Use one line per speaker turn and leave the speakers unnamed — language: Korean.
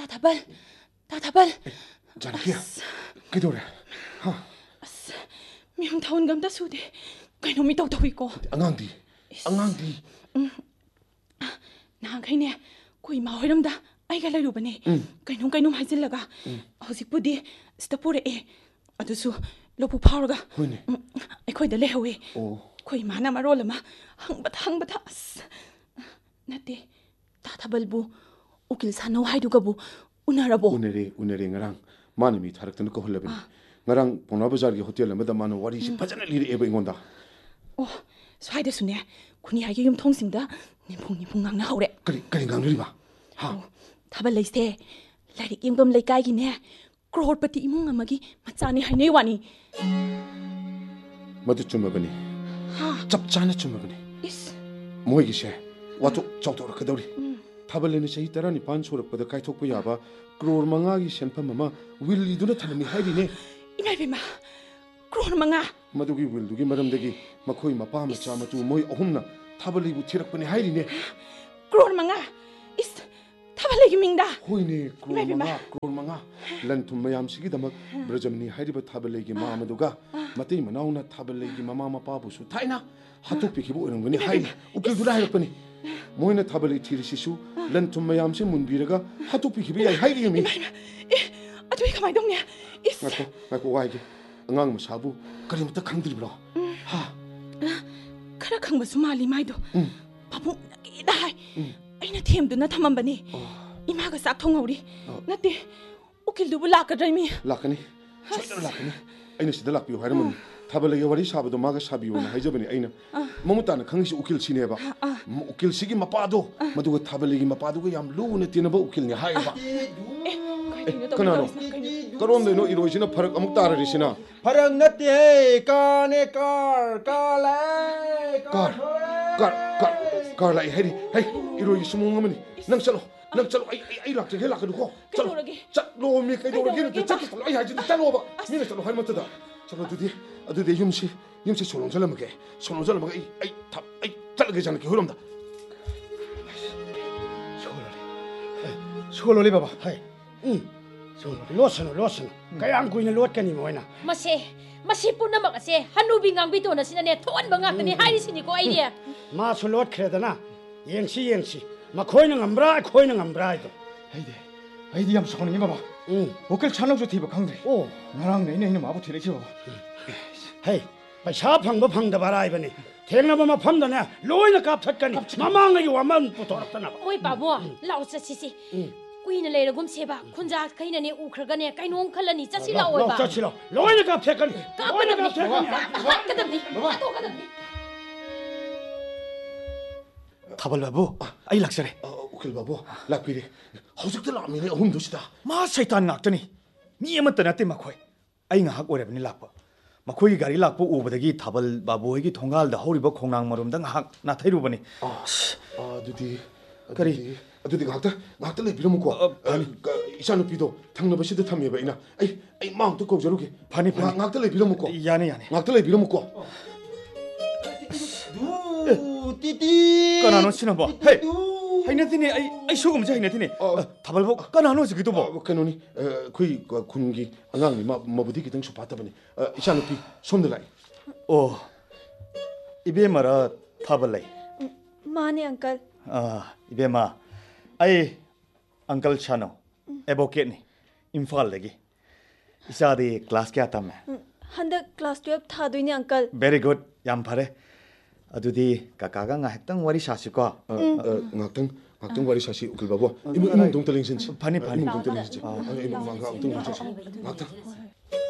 다다발.
자나키야. 그도래.
미용 타운 감다 수데. 그놈이 떠이고.
안강디.
나한테네 거의 마을람다. 아이가 라루바네. 그놈 하질라가. 허식부디 스타포레. 아두수 로부 파르가.
호이네.
아이코이다 레호에. 거의 마나 마롤라마. 항바타. 나때 다다발부 우길 사노 하이두가부 우나라보.
우네리 ngarang 만음이 타락드는 거 홀라베. ngarang 보나바자르기 호텔 아마다 만은 와리시 파자나 리리 에버 인곤다.
스와이데수네. 군이하게 좀 통신다. 니봉 낭나 하오래.
그리 강리리 봐.
다발 레이스테. 라리 임금 레이까이기네. 크로르파티 이몽 아마기 마짜니 하이네 와니.
마두 춤마거니. 짭짜나 춤마거니.
이스.
모이기셰. 와토 적도라 그다우리. 타발레는 샤히 따라니 반소럽거든 가이톡부 야바. 크로르 망아기 셴팜 마마 윌리두나 타는 하이리네.
이말베마. 크로르 망아.
마두기 윌두기 마람데기 마코이 마파 마차 마투 모이 어홈나 타발리부 티락분이 하이리네.
크로르 망아. 이스. 타발레기 밍다.
호이네 크로르 망아. 란툼 마얌시기다막 브라자미니 하이리바 타발레기 마마두가 마테이 마나우나 타발레기 마마 마파부수 타이나 하톡피키부 오는거니 하이리 우킬두라 하이락거니 모이나 타발레 티리시수 란툼 마얌시 문비라가 하톡피키부 야이 하이리요미.
아두이 가만히 동네. 이스.
나고 와이게 응앙 마사부 그림부터 강들이브라.
카라 강바수 말리 마이도. 바봉 나기다. 아이나 템두나 탐만바니. 이마가 싹 통하우리. 나때 우킬두부 라카드라이미.
라카니. 소이다 라카니. 아이나 시다 락비오 하이르면 타발레기 와리 사바도 마가 사비오나 하이자바니 아이나 모무타나 강시 우킬 시네바. 우킬 시기 마파도 마두가 타발레기 마파도가 얌 루네 티나바 우킬니 하이바. 그나노. 그런데노 이로이시나 파락 아무 따라리시나.
파락 나띠 까네 깔라이
깔라이 헤리 헤이 이로이 수몽어머니 낭 찰로 아이 락지 해 락고 찰로 미 까이도르기 짝기 아이 하지 찰로 봐 미네 찰로 할 맞다 찰로 두디 юм시 솔롱 잘라먹게 아이 잘게 자는 흐름다
소로리 봐봐 하이 소로리 로스노 가양 구이네 로트가니 뭐이나
마시 뿌나막 아세 한누비 강비도나 시나네 토안 방악더니 하이리시니고 아이디야
마소 로트 크레다나 옌시 마코이는 암브라이도
아이디 얌 소는 봐봐 오켈 찬옥조 티브 강들 나랑 내내 마부 티레지 봐봐
헤이 마샤 방바 방다 바라이바니 탱나바마 팜다네 로이나 깝탁가니 마망이 와만 부터락다나
오이 바보 라우스시시 꾸이나 레르곰 세바 콘자 카이나네 우크르가네 카이농 칼라니 짜시 라오이바
짜치라 로이나 깝탁가니
까까답니
타발바부 아이 락사레
우킬 바보 락비리 허석들 라미네 어홈도시다
마 사이탄 낙더니 미 아무것도 나때 마코이 아이 ngahak 오래버니 락바 마코이 가리 락보 우버다기 타발바부에게 통갈다 허리버 콩낭 마름다 ngahak 나타이루버니
아두디 ngahak 레비로 먹고 이샤누피도 탕너버시드 탐이바 이나 아이 마음도 꼭저렇게
파니
ngahak 레비로 먹고
야네
ngahak 레비로 먹고
띠띠
까나노 시나봐 헤이 하이나티니 아이 소금 자이나티니 타발보 까나노 지기도 뭐
까노니 거의 군기 안강니 마부디 기등 소파다버니 이샤누피 손들라이
이베마라 타발라이
마네 앙클
이베마 아이 앙클 차노 에보케니 임팔레기 이사디 클래스 क्या था मैं
한dak class 12 थादोइने 앙클
very good 얌 파레 아두디 까까가 ngahektang wari 사시고
ngahektang wari 사시 우킬 바보 이모 동떨링신
파니
동떨링신 이모 ngahektang